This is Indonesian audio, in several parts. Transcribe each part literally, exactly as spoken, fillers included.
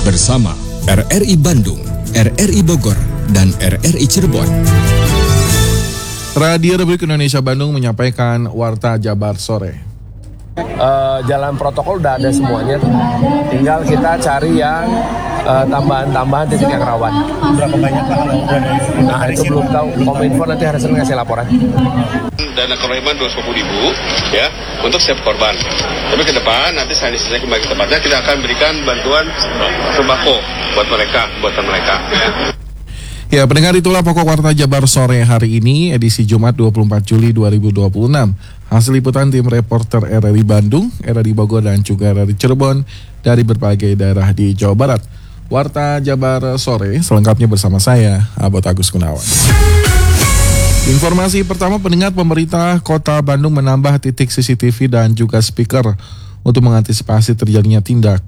bersama R R I Bandung, R R I Bogor, dan R R I Cirebon. Radio Republik Indonesia Bandung menyampaikan Warta Jabar Sore. Uh, jalan protokol udah ada semuanya, tinggal kita cari yang uh, tambahan-tambahan titik yang rawan. Berapa banyak Pak kalau udah ada? Nah itu belum tahu, Kominfo nanti hari Senin ngasih laporan. Dana korban dua ratus lima puluh ribu ya untuk setiap korban. Tapi ke depan nanti saya disini kembali ke tempatnya, kita akan berikan bantuan sembako buat mereka, buatan mereka. Ya. Ya, pendengar, itulah pokok Warta Jabar Sore hari ini, edisi Jumat dua puluh empat Juli dua ribu dua puluh enam. Hasil liputan tim reporter R R I Bandung, R R I Bogor, dan juga R R I Cirebon dari berbagai daerah di Jawa Barat. Warta Jabar Sore selengkapnya bersama saya, Abot Agus Gunawan. Informasi pertama, pendengar, pemerintah Kota Bandung menambah titik C C T V dan juga speaker untuk mengantisipasi terjadinya tindak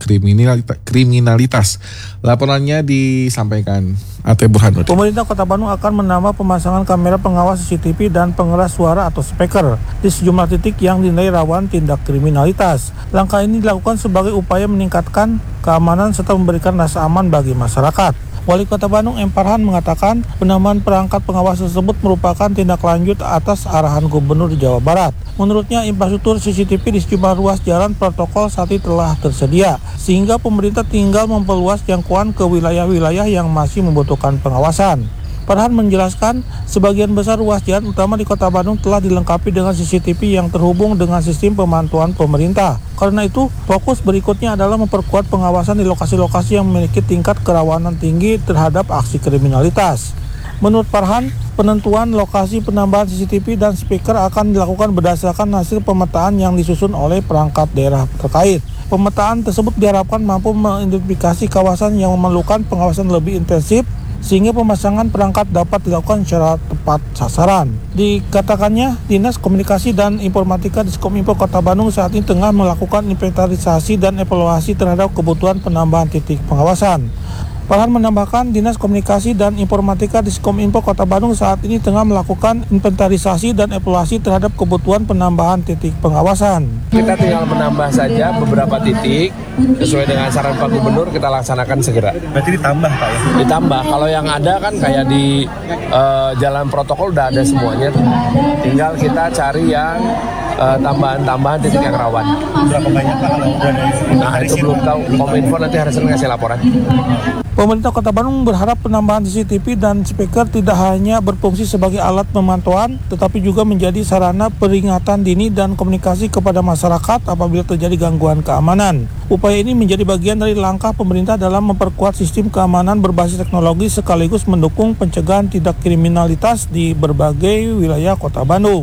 kriminalitas. Laporannya disampaikan Ate Burhanuddin. Pemerintah Kota Bandung akan menambah pemasangan kamera pengawas C C T V dan pengeras suara atau speaker di sejumlah titik yang dinilai rawan tindak kriminalitas. Langkah ini dilakukan sebagai upaya meningkatkan keamanan serta memberikan rasa aman bagi masyarakat. Wali Kota Bandung M. Farhan mengatakan penambahan perangkat pengawas tersebut merupakan tindak lanjut atas arahan Gubernur Jawa Barat. Menurutnya, infrastruktur C C T V di sejumlah ruas jalan protokol saat ini telah tersedia, sehingga pemerintah tinggal memperluas jangkauan ke wilayah-wilayah yang masih membutuhkan pengawasan. Farhan menjelaskan, sebagian besar ruas jalan utama di Kota Bandung telah dilengkapi dengan C C T V yang terhubung dengan sistem pemantauan pemerintah. Karena itu, fokus berikutnya adalah memperkuat pengawasan di lokasi-lokasi yang memiliki tingkat kerawanan tinggi terhadap aksi kriminalitas. Menurut Farhan, penentuan lokasi penambahan C C T V dan speaker akan dilakukan berdasarkan hasil pemetaan yang disusun oleh perangkat daerah terkait. Pemetaan tersebut diharapkan mampu mengidentifikasi kawasan yang memerlukan pengawasan lebih intensif, sehingga pemasangan perangkat dapat dilakukan secara tepat sasaran. Dikatakannya, Dinas Komunikasi dan Informatika Diskominfo Kota Bandung saat ini tengah melakukan inventarisasi dan evaluasi terhadap kebutuhan penambahan titik pengawasan. Farhan menambahkan, Dinas Komunikasi dan Informatika Diskominfo Kota Bandung saat ini tengah melakukan inventarisasi dan evaluasi terhadap kebutuhan penambahan titik pengawasan. Kita tinggal menambah saja beberapa titik sesuai dengan saran Pak Gubernur, kita laksanakan segera. Berarti ditambah Pak ya? Ditambah, kalau yang ada kan kayak di uh, jalan protokol udah ada semuanya, tinggal kita cari yang uh, tambahan-tambahan titik yang rawan. Berapa banyak Pak kalau udah ada? Nah itu belum tahu, Kominfo nanti hari Senin ngasih laporan. Pemerintah Kota Bandung berharap penambahan C C T V dan speaker tidak hanya berfungsi sebagai alat pemantauan, tetapi juga menjadi sarana peringatan dini dan komunikasi kepada masyarakat apabila terjadi gangguan keamanan. Upaya ini menjadi bagian dari langkah pemerintah dalam memperkuat sistem keamanan berbasis teknologi sekaligus mendukung pencegahan tindak kriminalitas di berbagai wilayah Kota Bandung.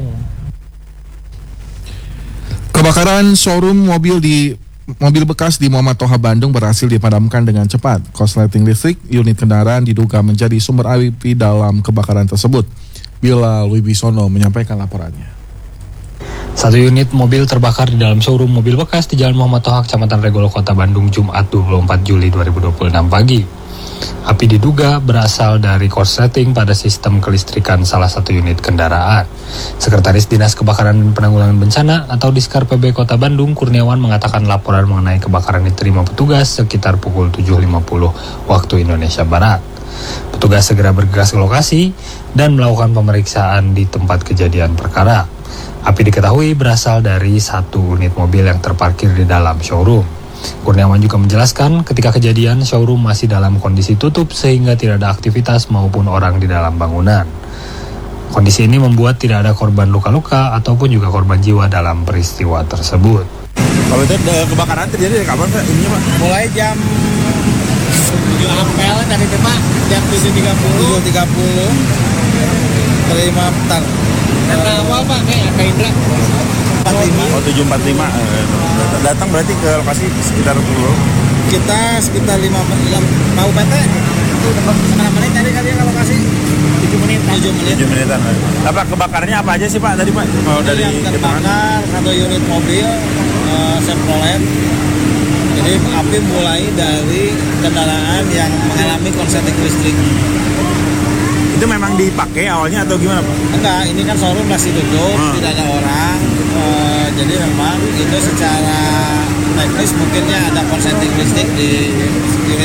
Kebakaran showroom mobil di Mobil bekas di Muhammad Toha Bandung berhasil dipadamkan dengan cepat. Korsleting listrik unit kendaraan diduga menjadi sumber api dalam kebakaran tersebut. Bilal Wibisono menyampaikan laporannya. Satu unit mobil terbakar di dalam showroom mobil bekas di Jalan Muhammad Toha, Kecamatan Regolo, Kota Bandung, Jumat dua puluh empat Juli dua ribu dua puluh enam pagi. Api diduga berasal dari korsleting pada sistem kelistrikan salah satu unit kendaraan. Sekretaris Dinas Kebakaran dan Penanggulangan Bencana atau Diskar P B Kota Bandung, Kurniawan, mengatakan laporan mengenai kebakaran diterima petugas sekitar pukul tujuh lima puluh waktu Indonesia Barat. Petugas segera bergegas ke lokasi dan melakukan pemeriksaan di tempat kejadian perkara. Api diketahui berasal dari satu unit mobil yang terparkir di dalam showroom. Kurniawan juga menjelaskan ketika kejadian showroom masih dalam kondisi tutup sehingga tidak ada aktivitas maupun orang di dalam bangunan. Kondisi ini membuat tidak ada korban luka-luka ataupun juga korban jiwa dalam peristiwa tersebut. Kalau itu kebakaran terjadi dari kapan Pak? Ini Pak? Mulai jam tujuh apel dari itu Pak, jam tujuh tiga puluh. tujuh tiga puluh terima bentar. Data awal Pak, kayak Kak Indra. Oh tujuh empat lima. Datang berarti ke lokasi sekitar puluh. Kita sekitar lima menit. Mau P T? Setengah menit tadi kali ke lokasi. tujuh menit. tujuh menit. tujuh menitan. Apa kebakarnya apa aja sih Pak tadi Pak? Oh, dari yang terbakar satu unit mobil uh, Chevrolet. Jadi api mulai dari kendaraan yang mengalami konsleting listrik. Itu memang dipakai awalnya atau gimana Pak? Enggak, ini kan showroom masih tutup, hmm. tidak ada orang. Uh, jadi memang itu secara teknis mungkinnya ada konsleting listrik di